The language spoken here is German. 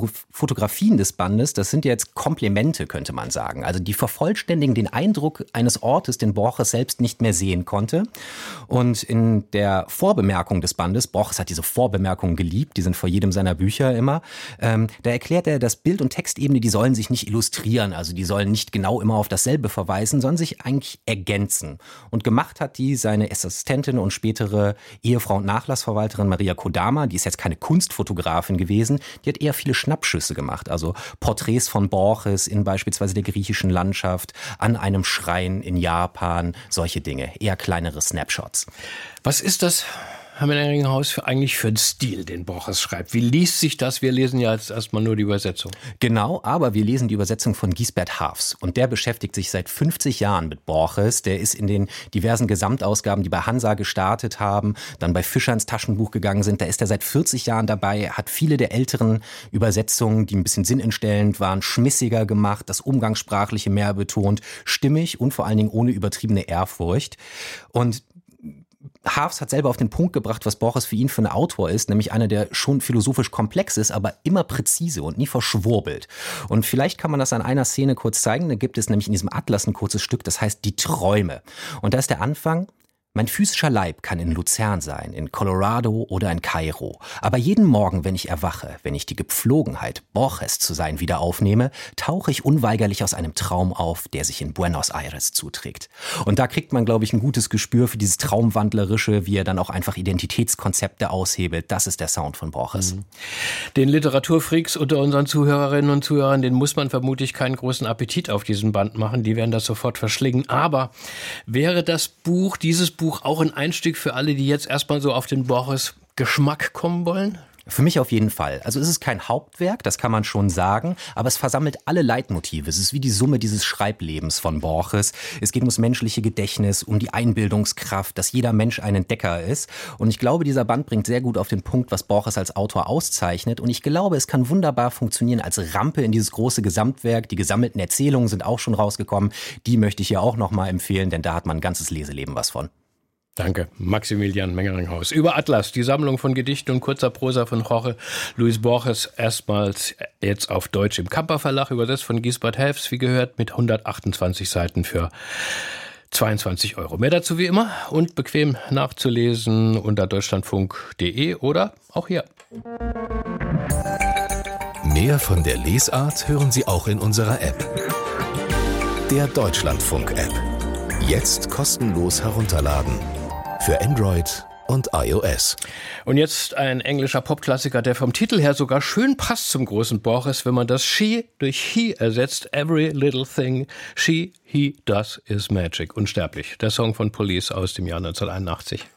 Fotografien des Bandes, das sind jetzt Komplimente, könnte man sagen. Also die vervollständigen den Eindruck eines Ortes, den Borges selbst nicht mehr sehen konnte. Und in der Vorbemerkung des Bandes, Borges hat diese Vorbemerkungen geliebt, die sind vor jedem seiner Bücher immer, da erklärt er, dass Bild- und Textebene, die sollen sich nicht illustrieren, also die sollen nicht genau immer auf dasselbe verweisen, sondern sich eigentlich ergänzen. Und gemacht hat die seine Assistentin und spätere Ehefrau und Nachlassverwalterin Maria Kodama, die ist jetzt keine Kunstfotografin gewesen, die hat eher viele Schnappschüsse gemacht, also Porträts von Borges in beispielsweise der griechischen Landschaft, an einem Schrein in Japan, solche Dinge, eher kleinere Snapshots. Was ist das, Herr Mengeringhaus, eigentlich für einen Stil, den Borges schreibt? Wie liest sich das? Wir lesen ja jetzt erstmal nur die Übersetzung. Genau, aber wir lesen die Übersetzung von Gisbert Haafs. Und der beschäftigt sich seit 50 Jahren mit Borges. Der ist in den diversen Gesamtausgaben, die bei Hansa gestartet haben, dann bei Fischer ins Taschenbuch gegangen sind. Da ist er seit 40 Jahren dabei, hat viele der älteren Übersetzungen, die ein bisschen sinnentstellend waren, schmissiger gemacht, das Umgangssprachliche mehr betont, stimmig und vor allen Dingen ohne übertriebene Ehrfurcht. Und Haafs hat selber auf den Punkt gebracht, was Borges für ihn für ein Autor ist, nämlich einer, der schon philosophisch komplex ist, aber immer präzise und nie verschwurbelt. Und vielleicht kann man das an einer Szene kurz zeigen. Da gibt es nämlich in diesem Atlas ein kurzes Stück, das heißt Die Träume. Und da ist der Anfang: Mein physischer Leib kann in Luzern sein, in Colorado oder in Kairo. Aber jeden Morgen, wenn ich erwache, wenn ich die Gepflogenheit, Borges zu sein, wieder aufnehme, tauche ich unweigerlich aus einem Traum auf, der sich in Buenos Aires zuträgt. Und da kriegt man, glaube ich, ein gutes Gespür für dieses Traumwandlerische, wie er dann auch einfach Identitätskonzepte aushebelt. Das ist der Sound von Borges. Den Literaturfreaks unter unseren Zuhörerinnen und Zuhörern, den muss man vermutlich keinen großen Appetit auf diesen Band machen. Die werden das sofort verschlingen. Aber wäre dieses Buch auch ein Einstieg für alle, die jetzt erstmal so auf den Borges-Geschmack kommen wollen? Für mich auf jeden Fall. Also es ist kein Hauptwerk, das kann man schon sagen, aber es versammelt alle Leitmotive. Es ist wie die Summe dieses Schreiblebens von Borges. Es geht ums menschliche Gedächtnis, um die Einbildungskraft, dass jeder Mensch ein Entdecker ist. Und ich glaube, dieser Band bringt sehr gut auf den Punkt, was Borges als Autor auszeichnet. Und ich glaube, es kann wunderbar funktionieren als Rampe in dieses große Gesamtwerk. Die gesammelten Erzählungen sind auch schon rausgekommen. Die möchte ich hier auch nochmal empfehlen, denn da hat man ein ganzes Leseleben was von. Danke, Maximilian Mengeringhaus. Über Atlas, die Sammlung von Gedichten und kurzer Prosa von Jorge Luis Borges, erstmals jetzt auf Deutsch im Kamper Verlag, übersetzt von Gisbert Haafs, wie gehört, mit 128 Seiten für 22 €. Mehr dazu wie immer und bequem nachzulesen unter deutschlandfunk.de oder auch hier. Mehr von der Lesart hören Sie auch in unserer App. Der Deutschlandfunk-App. Jetzt kostenlos herunterladen. Für Android und iOS. Und jetzt ein englischer Popklassiker, der vom Titel her sogar schön passt zum großen Borges, wenn man das she durch he ersetzt. Every little thing he does is magic. Unsterblich. Der Song von Police aus dem Jahr 1981.